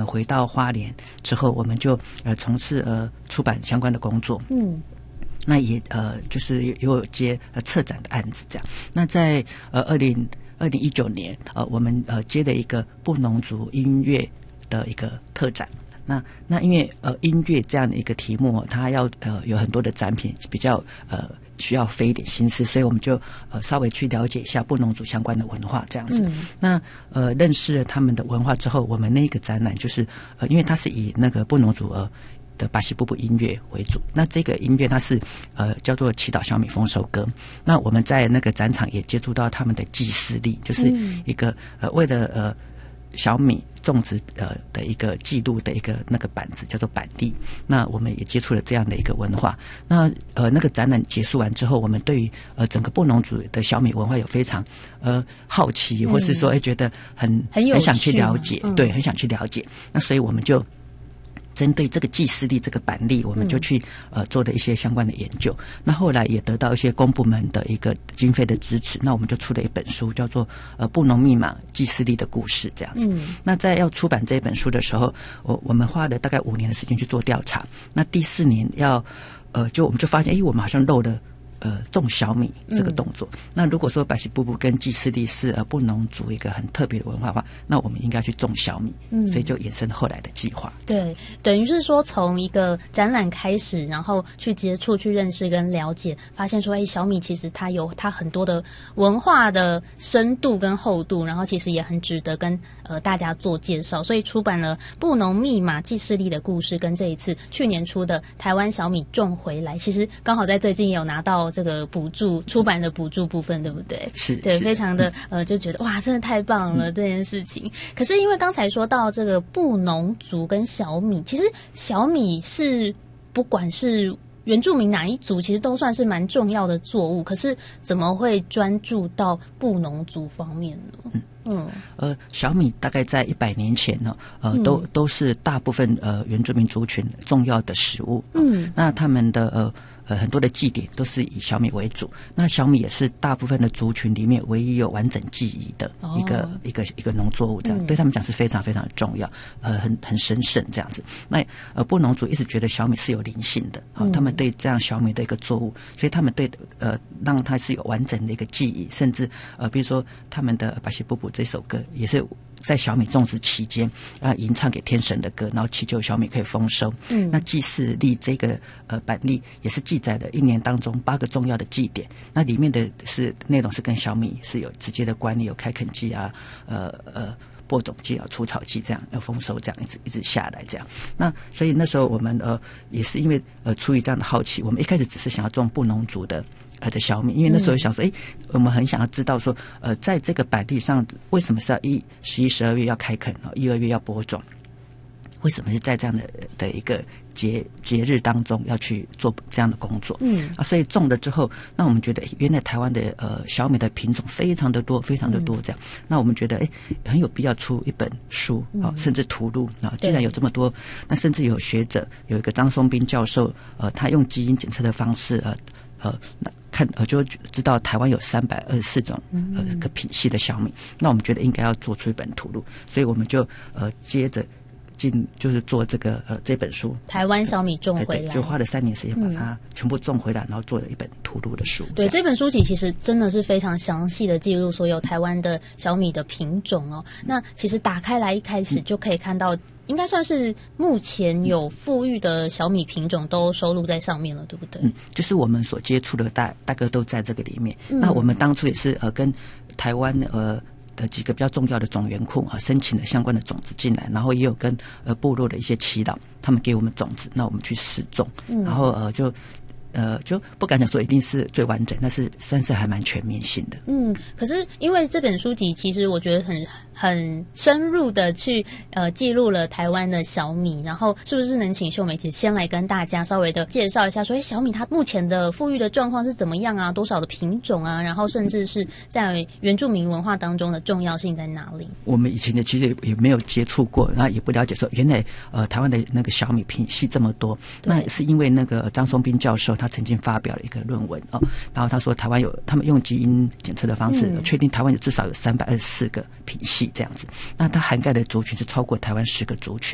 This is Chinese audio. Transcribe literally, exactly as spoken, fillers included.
回到花莲之后，我们就呃从事呃出版相关的工作。嗯。那也呃，就是也有接呃策展的案子这样。那在呃二零二零一九年，呃，我们呃接了一个布农族音乐的一个特展。那那因为呃音乐这样的一个题目，它要呃有很多的展品，比较呃需要费一点心思，所以我们就呃稍微去了解一下布农族相关的文化这样子。嗯、那呃认识了他们的文化之后，我们那个展览就是呃因为它是以那个布农族呃。的巴西布布音乐为主，那这个音乐它是呃叫做祈祷小米丰收歌。那我们在那个展场也接触到他们的祭祀历，就是一个呃为了呃小米种植呃的一个记录的一个那个板子叫做板历。那我们也接触了这样的一个文化。那呃那个展览结束完之后，我们对于呃整个布农族的小米文化有非常呃好奇，或是说哎觉得很很有很想去了解， 嗯、 对，很想去了解。那所以我们就针对这个祭祀历这个板历，我们就去呃做了一些相关的研究。那后来也得到一些公部门的一个经费的支持，那我们就出了一本书，叫做呃布农密码祭祀历的故事这样子。嗯、那在要出版这本书的时候，我我们花了大概五年的时间去做调查。那第四年要呃就我们就发现，哎，我们好像漏了。呃，种小米这个动作。嗯、那如果说巴西布布跟祭祀历是呃布农族一个很特别的文化的话，那我们应该去种小米。嗯，所以就衍生后来的计划。 对，等于是说从一个展览开始，然后去接触、去认识跟了解，发现说，哎，小米其实它有它很多的文化的深度跟厚度，然后其实也很值得跟呃大家做介绍，所以出版了《布农密码祭祀历的故事》跟这一次去年出的《台湾小米种回来》，其实刚好在最近也有拿到这个补助出版的补助部分，对不对？ 是， 对， 是非常的呃，就觉得哇，真的太棒了、嗯、这件事情。可是因为刚才说到这个布农族跟小米，其实小米是不管是原住民哪一族，其实都算是蛮重要的作物，可是怎么会专注到布农族方面呢？嗯。嗯， 呃，小米大概在一百年前呢，呃，都都是大部分呃原住民族群重要的食物。嗯，那他们的呃呃很多的祭典都是以小米为主。那小米也是大部分的族群里面唯一有完整记忆的一个、哦、一个一个农作物，这样、嗯、对他们讲是非常非常的重要，呃，很很神圣这样子。那呃布农族一直觉得小米是有灵性的，好、哦，他们对这样小米的一个作物，所以他们对呃让它是有完整的一个记忆，甚至呃比如说他们的巴西布布这首歌也是在小米种植期间啊吟唱给天神的歌，然后祈求小米可以丰收。嗯，那祭祀历这个呃板历也是记载了一年当中八个重要的祭典，那里面的是内容是跟小米是有直接的关联，有开垦季啊，呃呃。播种季啊，除草季这样，要丰收这样一直一直下来这样。那所以那时候我们呃也是因为呃出于这样的好奇，我们一开始只是想要种布农族的呃的小米，因为那时候想说，哎、嗯，我们很想要知道说，呃，在这个板地上为什么是要一十一、十二月要开垦哦，一二月要播种，为什么是在这样的的一个节节日当中要去做这样的工作？嗯啊，所以种了之后，那我们觉得原来台湾的呃小米的品种非常的多，非常的多这样。嗯、那我们觉得哎很有必要出一本书啊、嗯，甚至图录啊。既然有这么多，那甚至有学者有一个张松斌教授，呃，他用基因检测的方式，呃呃看呃就知道台湾有三百二十四种呃个品系的小米。那我们觉得应该要做出一本图录，所以我们就呃接着。进就是做这个呃这本书， 台湾小米种回来， 就花了三年时间把它全部种回来，嗯、然后做了一本图录的书。 对，这本书籍其实真的是非常详细的记录所有台湾的小米的品种哦。那其实打开来一开始就可以看到，嗯、应该算是目前有富裕的小米品种都收录在上面了，对不对？ 嗯，就是我们所接触的大大概都在这个里面。嗯、那我们当初也是呃跟台湾呃。的几个比较重要的种源库啊，申请了相关的种子进来，然后也有跟呃部落的一些耆老，他们给我们种子，那我们去试种，嗯、然后呃就呃就不敢讲说一定是最完整，但是算是还蛮全面性的。 嗯，可是因为这本书籍，其实我觉得很很深入的去呃记录了台湾的小米，然后是不是能请秀美姐先来跟大家稍微的介绍一下，说哎小米它目前的富裕的状况是怎么样啊？多少的品种啊？然后甚至是在原住民文化当中的重要性在哪里？ 我们以前的其实也没有接触过，然后也不了解说原来呃台湾的那个小米品系这么多。那是因为那个张松斌教授他曾经发表了一个论文哦，然后他说台湾有他们用基因检测的方式，嗯、确定台湾有至少有三百二十四个品系。这样子，那它涵盖的族群是超过台湾十个族群。